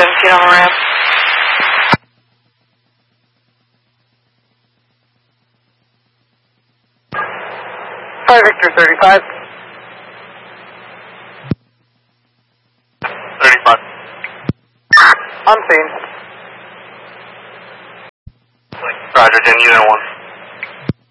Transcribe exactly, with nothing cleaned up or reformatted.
seventeen on the ramp. Five Victor thirty-five. thirty-five. On scene. Roger, ten, unit one.